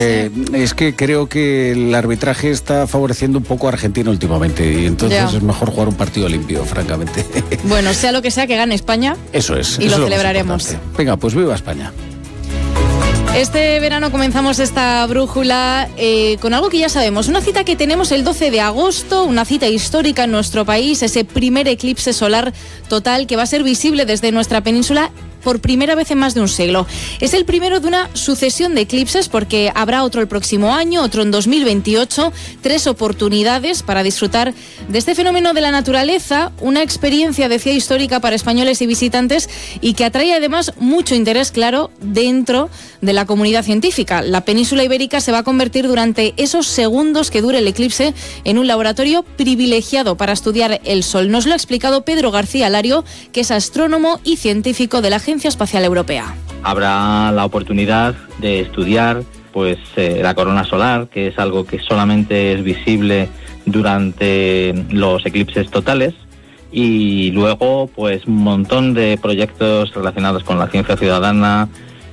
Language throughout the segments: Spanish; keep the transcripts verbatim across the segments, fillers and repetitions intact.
Eh, es que creo que el arbitraje está favoreciendo un poco a Argentina últimamente y entonces ya. es mejor jugar un partido limpio, francamente. Bueno, sea lo que sea, que gane España. Eso es. Y eso lo es celebraremos. importante. Venga, pues viva España. Este verano comenzamos esta brújula eh, con algo que ya sabemos, una cita que tenemos el doce de agosto, una cita histórica en nuestro país, ese primer eclipse solar total que va a ser visible desde nuestra península por primera vez en más de un siglo. Es el primero de una sucesión de eclipses porque habrá otro el próximo año, otro en dos mil veintiocho, tres oportunidades para disfrutar de este fenómeno de la naturaleza, una experiencia, decía, histórica para españoles y visitantes y que atrae además mucho interés, claro, dentro de la comunidad científica. La península ibérica se va a convertir durante esos segundos que dure el eclipse en un laboratorio privilegiado para estudiar el Sol. Nos lo ha explicado Pedro García Lario, que es astrónomo y científico de la Agencia Espacial Europea. Habrá la oportunidad de estudiar pues eh, la corona solar, que es algo que solamente es visible durante los eclipses totales, y luego pues un montón de proyectos relacionados con la ciencia ciudadana,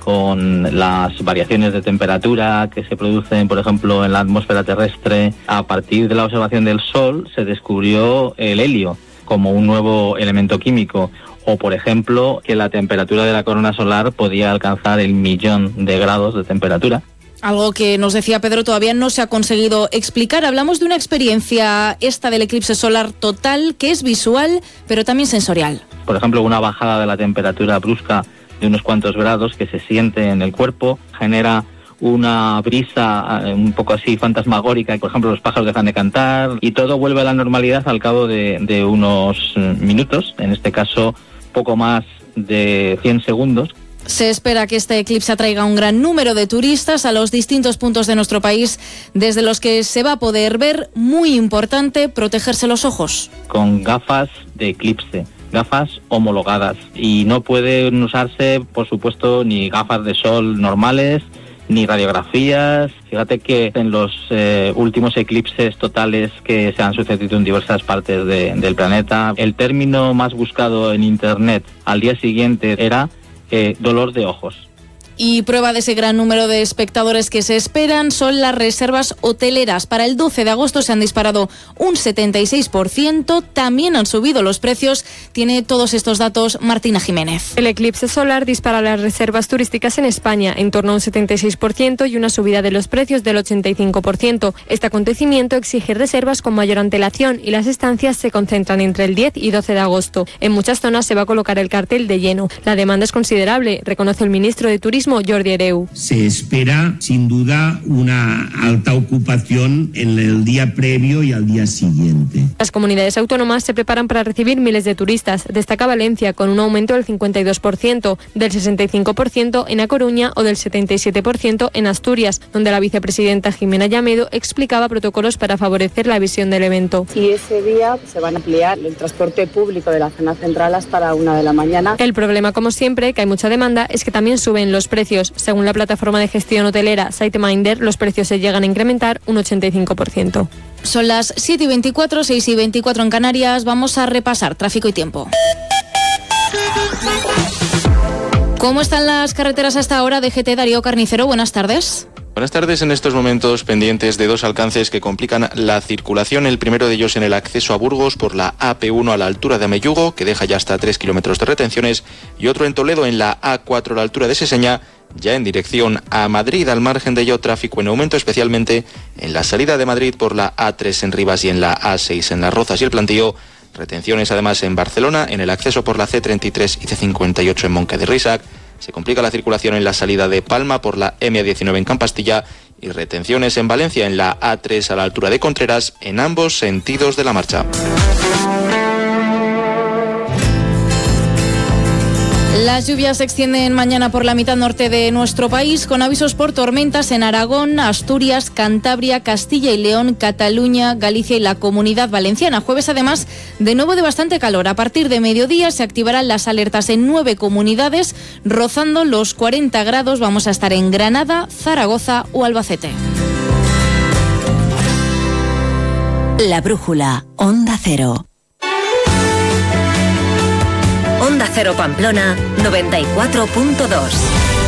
con las variaciones de temperatura que se producen, por ejemplo, en la atmósfera terrestre. A partir de la observación del Sol se descubrió el helio como un nuevo elemento químico, o por ejemplo que la temperatura de la corona solar podía alcanzar el millón de grados de temperatura. Algo que nos decía Pedro todavía no se ha conseguido explicar. Hablamos de una experiencia, esta del eclipse solar total, que es visual pero también sensorial. Por ejemplo, una bajada de la temperatura brusca de unos cuantos grados que se siente en el cuerpo, genera una brisa un poco así fantasmagórica, por ejemplo los pájaros dejan de cantar y todo vuelve a la normalidad al cabo de, de unos minutos, en este caso poco más de cien segundos. Se espera que este eclipse atraiga un gran número de turistas a los distintos puntos de nuestro país, desde los que se va a poder ver, muy importante, protegerse los ojos. Con gafas de eclipse, gafas homologadas, y no pueden usarse, por supuesto, ni gafas de sol normales, ni radiografías. Fíjate que en los eh, últimos eclipses totales que se han sucedido en diversas partes de, del planeta, el término más buscado en internet al día siguiente era eh, dolor de ojos. Y prueba de ese gran número de espectadores que se esperan son las reservas hoteleras. Para el doce de agosto se han disparado un setenta y seis por ciento, también han subido los precios. Tiene todos estos datos Martina Jiménez. El eclipse solar dispara las reservas turísticas en España en torno a un setenta y seis por ciento y una subida de los precios del ochenta y cinco por ciento. Este acontecimiento exige reservas con mayor antelación y las estancias se concentran entre el diez y doce de agosto. En muchas zonas se va a colocar el cartel de lleno. La demanda es considerable, reconoce el ministro de Turismo, Jordi Hereu. Se espera, sin duda, una alta ocupación en el día previo y al día siguiente. Las comunidades autónomas se preparan para recibir miles de turistas. Destaca Valencia, con un aumento del cincuenta y dos por ciento, del sesenta y cinco por ciento en A Coruña o del setenta y siete por ciento en Asturias, donde la vicepresidenta Jimena Llamedo explicaba protocolos para favorecer la visión del evento. Y ese día se van a ampliar el transporte público de la zona central hasta la una de la mañana. El problema, como siempre, que hay mucha demanda, es que también suben los precios. Según la plataforma de gestión hotelera SiteMinder, los precios se llegan a incrementar un ochenta y cinco por ciento. Son las siete y veinticuatro, seis y veinticuatro en Canarias. Vamos a repasar tráfico y tiempo. ¿Cómo están las carreteras hasta ahora? D G T, Darío Carnicero, buenas tardes. Buenas tardes. En estos momentos pendientes de dos alcances que complican la circulación. El primero de ellos en el acceso a Burgos por la A P uno a la altura de Ameyugo, que deja ya hasta tres kilómetros de retenciones, y otro en Toledo en la A cuatro a la altura de Seseña, ya en dirección a Madrid. Al margen de ello, tráfico en aumento, especialmente en la salida de Madrid por la A tres en Rivas y en la A seis en Las Rozas y el Plantío. Retenciones además en Barcelona, en el acceso por la C treinta y tres y C cincuenta y ocho en Monque de Risac. Se complica la circulación en la salida de Palma por la M A diecinueve en Campastilla y retenciones en Valencia en la A tres a la altura de Contreras en ambos sentidos de la marcha. Las lluvias se extienden mañana por la mitad norte de nuestro país, con avisos por tormentas en Aragón, Asturias, Cantabria, Castilla y León, Cataluña, Galicia y la Comunidad Valenciana. Jueves, además, de nuevo de bastante calor. A partir de mediodía se activarán las alertas en nueve comunidades, rozando los cuarenta grados. Vamos a estar en Granada, Zaragoza o Albacete. La brújula, Onda Cero. Onda Cero Pamplona, noventa y cuatro punto dos.